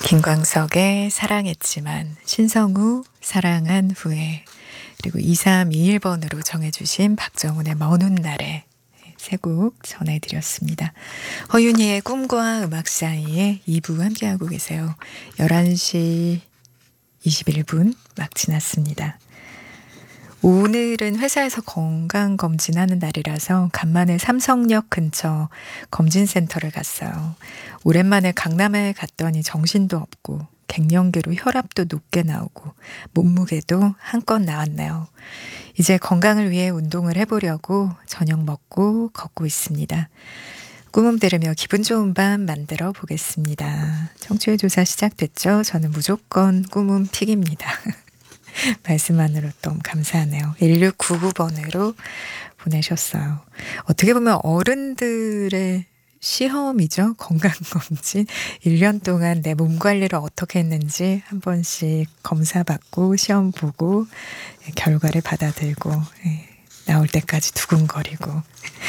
김광석의 사랑했지만, 신성우 사랑한 후에, 그리고 2321번으로 정해주신 박정훈의 먼 훗날에 세 곡 전해드렸습니다. 허윤희의 꿈과 음악 사이에 2부 함께하고 계세요. 11시 21분 막 지났습니다. 오늘은 회사에서 건강검진하는 날이라서 간만에 삼성역 근처 검진센터를 갔어요. 오랜만에 강남에 갔더니 정신도 없고 갱년기로 혈압도 높게 나오고 몸무게도 한껏 나왔네요. 이제 건강을 위해 운동을 해보려고 저녁 먹고 걷고 있습니다. 꿈음 들으며 기분 좋은 밤 만들어 보겠습니다. 청취율 조사 시작됐죠? 저는 무조건 꿈음 픽입니다. 말씀만으로 너무 감사하네요. 1699번으로 보내셨어요. 어떻게 보면 어른들의 시험이죠. 건강검진. 1년 동안 내 몸 관리를 어떻게 했는지 한 번씩 검사받고 시험 보고 결과를 받아들고 나올 때까지 두근거리고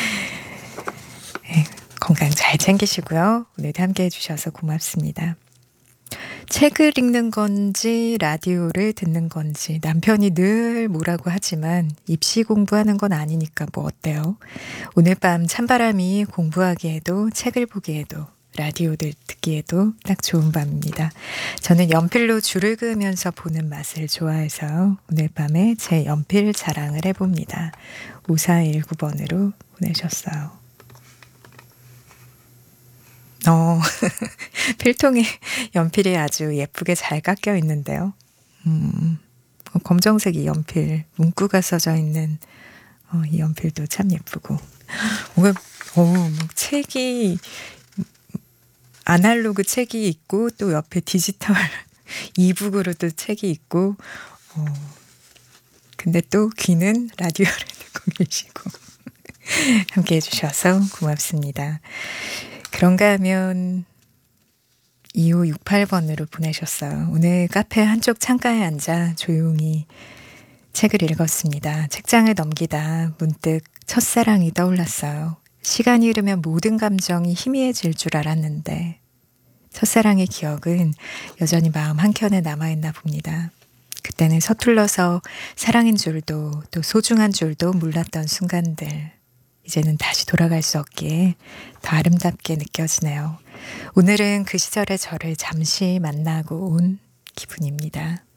건강 잘 챙기시고요. 오늘도 함께 해주셔서 고맙습니다. 책을 읽는 건지 라디오를 듣는 건지 남편이 늘 뭐라고 하지만 입시 공부하는 건 아니니까 뭐 어때요? 오늘 밤 찬바람이 공부하기에도 책을 보기에도 라디오를 듣기에도 딱 좋은 밤입니다. 저는 연필로 줄을 그으면서 보는 맛을 좋아해서 오늘 밤에 제 연필 자랑을 해봅니다. 5419번으로 보내셨어요. 필통에 연필이 아주 예쁘게 잘 깎여 있는데요. 검정색 이 연필, 문구가 써져 있는 이 연필도 참 예쁘고. 뭔가, 책이, 아날로그 책이 있고, 또 옆에 디지털 이북으로도 책이 있고, 근데 또 귀는 라디오를 듣고 계시고. 함께 해주셔서 고맙습니다. 그런가 하면 2568번으로 보내셨어요. 오늘 카페 한쪽 창가에 앉아 조용히 책을 읽었습니다. 책장을 넘기다 문득 첫사랑이 떠올랐어요. 시간이 흐르면 모든 감정이 희미해질 줄 알았는데 첫사랑의 기억은 여전히 마음 한켠에 남아있나 봅니다. 그때는 서툴러서 사랑인 줄도 또 소중한 줄도 몰랐던 순간들. 이제는 다시 돌아갈 수 없기에 더 아름답게 느껴지네요. 오늘은 그 시절의 저를 잠시 만나고 온 기분입니다.